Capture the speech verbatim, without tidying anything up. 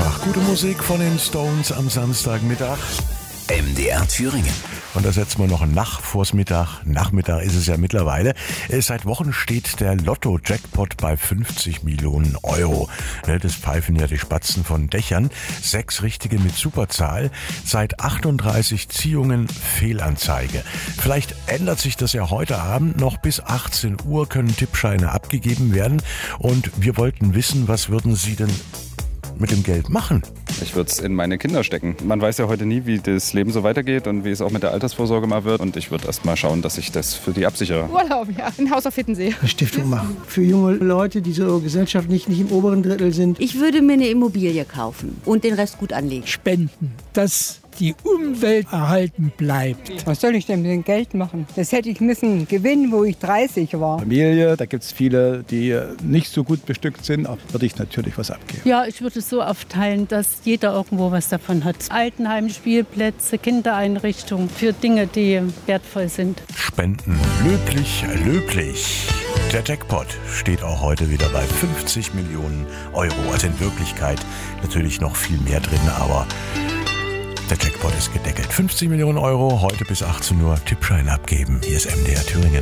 einfach. Gute Musik von den Stones am Samstagmittag. M D R Thüringen. Und da setzen wir noch nach vors Mittag. Nachmittag ist es ja mittlerweile. Seit Wochen steht der Lotto-Jackpot bei fünfzig Millionen Euro. Das pfeifen ja die Spatzen von Dächern. Sechs Richtige mit Superzahl. Seit achtunddreißig Ziehungen Fehlanzeige. Vielleicht ändert sich das ja heute Abend noch. Bis achtzehn Uhr können Tippscheine abgegeben werden. Und wir wollten wissen, was würden Sie denn mit dem Geld machen? Ich würde es in meine Kinder stecken. Man weiß ja heute nie, wie das Leben so weitergeht und wie es auch mit der Altersvorsorge mal wird. Und ich würde erst mal schauen, dass ich das für die absichere. Urlaub, ja. Ein Haus auf Hittensee. Eine Stiftung machen. Für junge Leute, die so gesellschaftlich nicht im oberen Drittel sind. Ich würde mir eine Immobilie kaufen und den Rest gut anlegen. Spenden. Das die Umwelt erhalten bleibt. Was soll ich denn mit dem Geld machen? Das hätte ich müssen gewinnen, wo ich dreißig war. Familie, da gibt es viele, die nicht so gut bestückt sind, da würde ich natürlich was abgeben. Ja, ich würde es so aufteilen, dass jeder irgendwo was davon hat. Altenheim, Spielplätze, Kindereinrichtungen für Dinge, die wertvoll sind. Spenden. Löblich, löblich. Der Jackpot steht auch heute wieder bei fünfzig Millionen Euro. Also in Wirklichkeit natürlich noch viel mehr drin, aber der Jackpot ist gedeckelt. fünfzig Millionen Euro, heute bis achtzehn Uhr Tippschein abgeben. Hier ist M D R Thüringen.